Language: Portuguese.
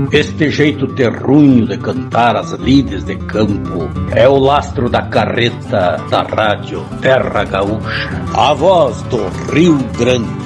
Este jeito terrunho de cantar as lides de campo é o lastro da carreta da rádio Terra Gaúcha, a voz do Rio Grande.